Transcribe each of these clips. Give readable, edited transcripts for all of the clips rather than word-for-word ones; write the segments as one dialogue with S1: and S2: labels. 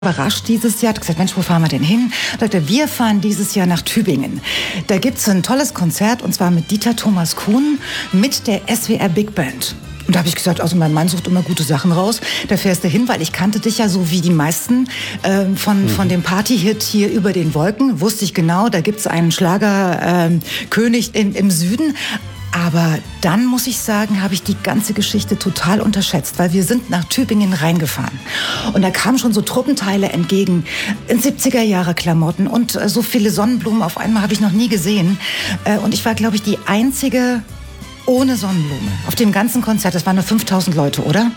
S1: Überrascht dieses Jahr, hat gesagt, Mensch, wo fahren wir denn hin? Da sagt er, wir fahren dieses Jahr nach Tübingen. Da gibt's ein tolles Konzert und zwar mit Dieter Thomas Kuhn mit der SWR Big Band. Und da habe ich gesagt, also mein Mann sucht immer gute Sachen raus. Da fährst du hin, weil ich kannte dich ja so wie die meisten von dem Party-Hit hier über den Wolken. Wusste ich genau, da gibt's einen Schlagerkönig im Süden. Aber dann, muss ich sagen, habe ich die ganze Geschichte total unterschätzt, weil wir sind nach Tübingen reingefahren. Und da kamen schon so Truppenteile entgegen, in 70er-Jahre-Klamotten und so viele Sonnenblumen auf einmal habe ich noch nie gesehen. Und ich war, glaube ich, die einzige ohne Sonnenblume auf dem ganzen Konzert. Das waren nur 5.000 Leute, oder?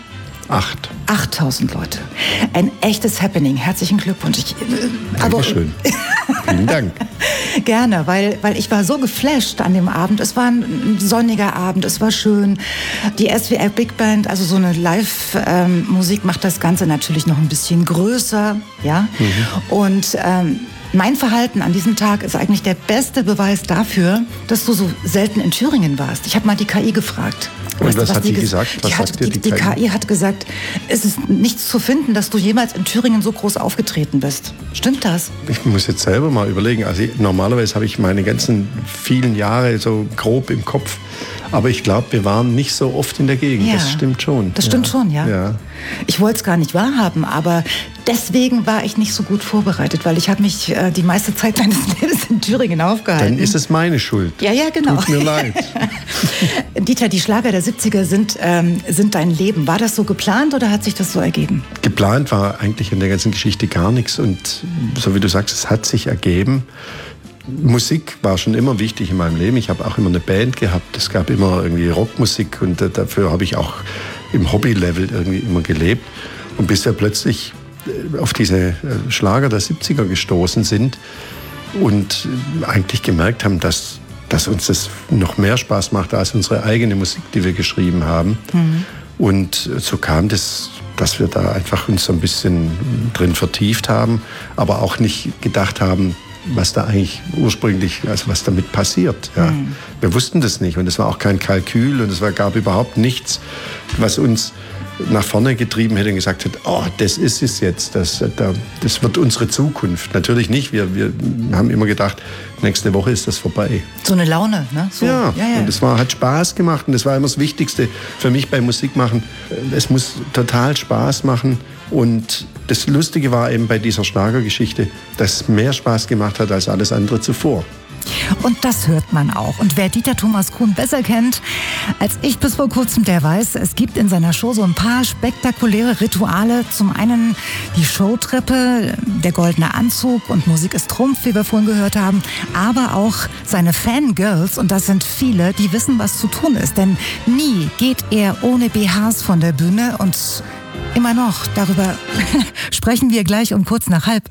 S1: 8.000 Leute. Ein echtes Happening. Herzlichen Glückwunsch.
S2: Dankeschön. Vielen Dank.
S1: Gerne, weil ich war so geflasht an dem Abend. Es war ein sonniger Abend, es war schön. Die SWR Big Band, also so eine Live-Musik macht das Ganze natürlich noch ein bisschen größer. Ja? Und mein Verhalten an diesem Tag ist eigentlich der beste Beweis dafür, dass du so selten in Thüringen warst. Ich habe mal die KI gefragt.
S2: Und was hat die gesagt?
S1: Die KI hat gesagt, es ist nichts zu finden, dass du jemals in Thüringen so groß aufgetreten bist. Stimmt das?
S2: Ich muss jetzt selber mal überlegen. Also normalerweise habe ich meine ganzen vielen Jahre so grob im Kopf. Aber ich glaube, wir waren nicht so oft in der Gegend. Ja, das stimmt schon.
S1: Das stimmt schon, ja. Ich wollte es gar nicht wahrhaben, aber deswegen war ich nicht so gut vorbereitet, weil ich habe mich die meiste Zeit meines Lebens in Thüringen aufgehalten.
S2: Dann ist es meine Schuld.
S1: Ja, genau.
S2: Tut mir leid.
S1: Dieter, die Schlager der 70er sind dein Leben. War das so geplant oder hat sich das so ergeben?
S2: Geplant war eigentlich in der ganzen Geschichte gar nichts. Und so wie du sagst, es hat sich ergeben. Musik war schon immer wichtig in meinem Leben. Ich habe auch immer eine Band gehabt. Es gab immer irgendwie Rockmusik und dafür habe ich auch im Hobby-Level irgendwie immer gelebt. Und bis wir plötzlich auf diese Schlager der 70er gestoßen sind und eigentlich gemerkt haben, dass uns das noch mehr Spaß macht als unsere eigene Musik, die wir geschrieben haben. Und so kam das, dass wir da einfach uns so ein bisschen drin vertieft haben, aber auch nicht gedacht haben, was da eigentlich ursprünglich, also was damit passiert. Ja. Wir wussten das nicht und es war auch kein Kalkül und es gab überhaupt nichts, was uns nach vorne getrieben hätte und gesagt hat, oh, das ist es jetzt, das wird unsere Zukunft. Natürlich nicht, wir haben immer gedacht, nächste Woche ist das vorbei.
S1: So eine Laune, ne? So.
S2: Ja, und es hat Spaß gemacht und das war immer das Wichtigste für mich beim Musikmachen. Es muss total Spaß machen und das Lustige war eben bei dieser Schlagergeschichte, dass es mehr Spaß gemacht hat als alles andere zuvor.
S1: Und das hört man auch. Und wer Dieter Thomas Kuhn besser kennt als ich bis vor kurzem, der weiß, es gibt in seiner Show so ein paar spektakuläre Rituale. Zum einen die Showtreppe, der goldene Anzug und Musik ist Trumpf, wie wir vorhin gehört haben. Aber auch seine Fangirls, und das sind viele, die wissen, was zu tun ist. Denn nie geht er ohne BHs von der Bühne und immer noch, darüber sprechen wir gleich um kurz nach 12:30.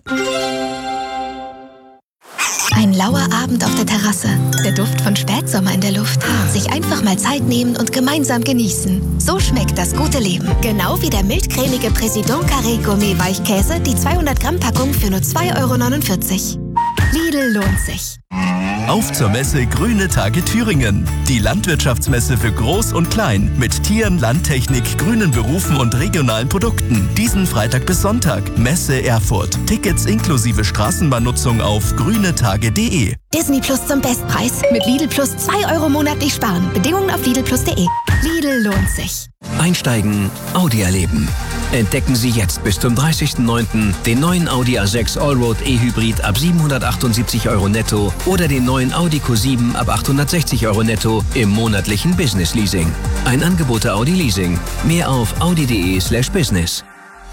S3: Ein lauer Abend auf der Terrasse, der Duft von Spätsommer in der Luft. Sich einfach mal Zeit nehmen und gemeinsam genießen. So schmeckt das gute Leben. Genau wie der mildcremige Président Carré Gourmet Weichkäse, die 200 Gramm Packung für nur 2,49 €. Lidl lohnt sich.
S4: Auf zur Messe Grüne Tage Thüringen. Die Landwirtschaftsmesse für Groß und Klein mit Tieren, Landtechnik, grünen Berufen und regionalen Produkten. Diesen Freitag bis Sonntag. Messe Erfurt. Tickets inklusive Straßenbahnnutzung auf grünetage.de.
S3: Disney Plus zum Bestpreis. Mit Lidl Plus 2 € monatlich sparen. Bedingungen auf lidlplus.de. Lidl lohnt sich.
S5: Einsteigen, Audi erleben. Entdecken Sie jetzt bis zum 30.09. den neuen Audi A6 Allroad E-Hybrid ab 778 € netto oder den neuen Audi Q7 ab 860 € netto im monatlichen Business Leasing. Ein Angebot der Audi Leasing. Mehr auf audi.de/business.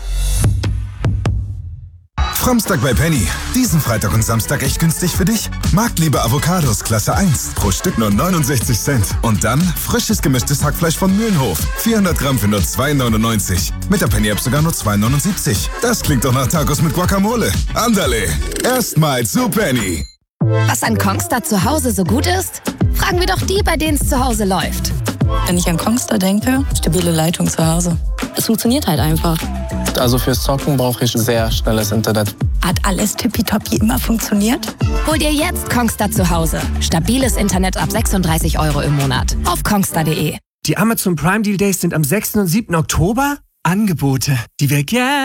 S6: Framstag bei Penny. Diesen Freitag und Samstag echt günstig für dich. Marktliebe Avocados Klasse 1. Pro Stück nur 69 Cent. Und dann frisches gemischtes Hackfleisch von Mühlenhof. 400 Gramm für nur 2,99. Mit der Penny-App sogar nur 2,79. Das klingt doch nach Tacos mit Guacamole. Andale. Erstmal zu Penny.
S3: Was an Kongstar zu Hause so gut ist? Fragen wir doch die, bei denen es zu Hause läuft.
S7: Wenn ich an Kongstar denke, stabile Leitung zu Hause. Es funktioniert halt einfach.
S8: Also fürs Zocken brauche ich sehr schnelles Internet.
S7: Hat alles tippitoppi immer funktioniert?
S3: Hol dir jetzt Kongstar zu Hause. Stabiles Internet ab 36 € im Monat. Auf kongstar.de.
S9: Die Amazon Prime Deal Days sind am 6. und 7. Oktober. Angebote, die wir gerne